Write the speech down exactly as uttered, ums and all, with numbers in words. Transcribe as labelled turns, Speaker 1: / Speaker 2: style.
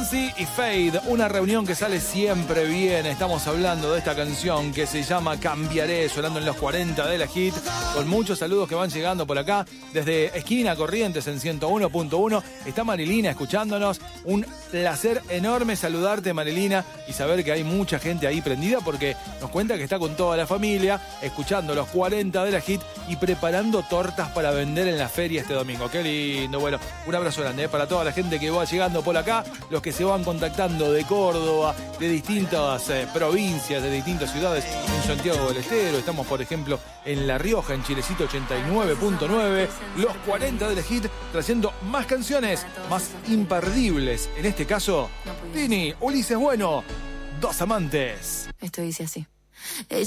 Speaker 1: Halsey y Fade, una reunión que sale siempre bien. Estamos hablando de esta canción que se llama Cambiaré, sonando en los cuarenta de la hit, con muchos saludos que van llegando por acá. Desde Esquina Corrientes en ciento uno punto uno está Marilina escuchándonos. Un placer enorme saludarte, Marilina, y saber que hay mucha gente ahí prendida, porque nos cuenta que está con toda la familia escuchando los cuarenta de la hit y preparando tortas para vender en la feria este domingo. Qué lindo. Bueno, un abrazo grande ¿eh? para toda la gente que va llegando por acá, los que se van contactando de Córdoba, de distintas eh, provincias, de distintas ciudades en Santiago del Estero. Estamos, por ejemplo, en La Rioja, en Chilecito ochenta y nueve punto nueve. Los cuarenta de la hit, trayendo más canciones, más imperdibles. En este caso, Tini, Ulises Bueno, Dos Amantes.
Speaker 2: Esto dice así.